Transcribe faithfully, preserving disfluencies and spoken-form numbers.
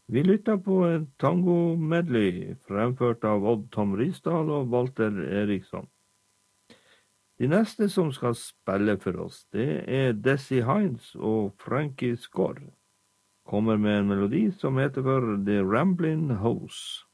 Vi lytter på en tango-medley fremført av Odd Tom Risdal og Walter Eriksson. De neste som skal spille for oss, det er Desi Hines og Frankie Score. Kommer med en melodi som heter for The Ramblin' Hose.